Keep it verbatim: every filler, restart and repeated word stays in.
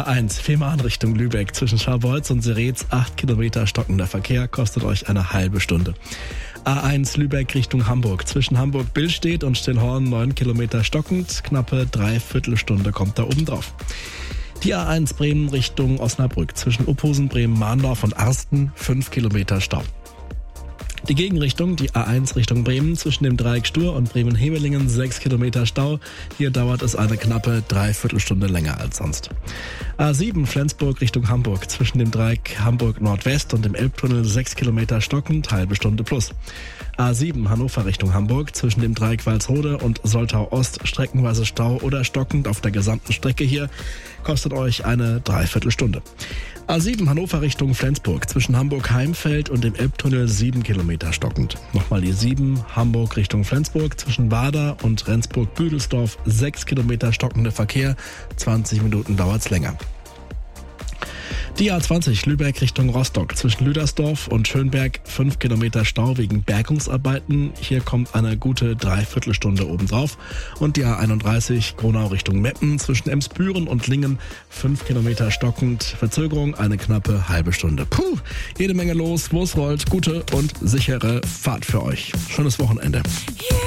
eins, Fehmarn Richtung Lübeck zwischen Scharbeutz und Seretz, acht Kilometer stockender Verkehr, kostet euch eine halbe Stunde. A eins Lübeck Richtung Hamburg zwischen Hamburg-Billstedt und Stillhorn, neun Kilometer stockend, knappe Dreiviertelstunde kommt da oben drauf. Die A eins Bremen Richtung Osnabrück zwischen Uphusen, Bremen-Mahndorf und Arsten, fünf Kilometer Stau. Die Gegenrichtung, die A eins Richtung Bremen zwischen dem Dreieck Stur und Bremen-Hevelingen, sechs Kilometer Stau. Hier dauert es eine knappe Dreiviertelstunde länger als sonst. A sieben Flensburg Richtung Hamburg zwischen dem Dreieck Hamburg Nordwest und dem Elbtunnel, sechs Kilometer stockend, halbe Stunde plus. A sieben Hannover Richtung Hamburg zwischen dem Dreieck Walsrode und Soltau Ost, streckenweise Stau oder stockend auf der gesamten Strecke hier, kostet euch eine Dreiviertelstunde. A sieben Hannover Richtung Flensburg zwischen Hamburg-Heimfeld und dem Elbtunnel, sieben Kilometer stockend. Nochmal die sieben Hamburg Richtung Flensburg zwischen Bader und Rendsburg-Büdelsdorf, sechs Kilometer stockender Verkehr, zwanzig Minuten dauert's länger. Die A zwanzig Lübeck Richtung Rostock zwischen Lüdersdorf und Schönberg, fünf Kilometer Stau wegen Bergungsarbeiten. Hier kommt eine gute Dreiviertelstunde obendrauf. Und die A einunddreißig Gronau Richtung Meppen zwischen Emsbüren und Lingen, fünf Kilometer stockend, Verzögerung eine knappe halbe Stunde. Puh, jede Menge los, wo es rollt, gute und sichere Fahrt für euch. Schönes Wochenende.